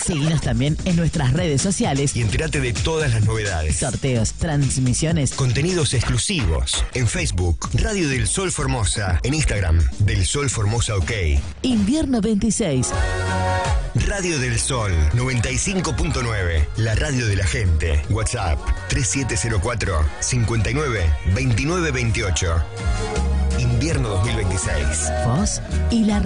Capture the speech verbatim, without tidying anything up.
Seguinos también en nuestras redes sociales y entérate de todas las novedades. Sorteos, transmisiones, contenidos exclusivos. En Facebook, Radio del Sol Formosa. En Instagram, Del Sol Formosa OK. Invierno veintiséis. Radio del Sol noventa y cinco punto nueve. La radio de la gente. WhatsApp tres siete cero cuatro, cinco nueve, dos nueve dos ocho. Invierno dos mil veintiséis. Vos y la